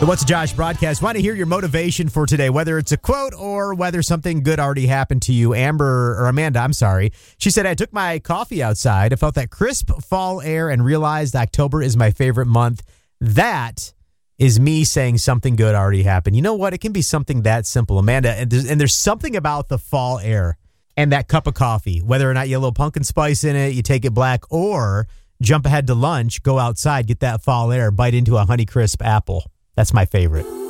The What's Josh broadcast. Want to hear your motivation for today, whether it's a quote or whether something good already happened to you. Amanda, I'm sorry. She said, I took my coffee outside. I felt that crisp fall air and realized October is my favorite month. That is me saying something good already happened. You know what? It can be something that simple, Amanda. And there's something about the fall air and that cup of coffee, whether or not you have a little pumpkin spice in it, you take it black, or jump ahead to lunch, go outside, get that fall air, bite into a Honeycrisp apple. That's my favorite.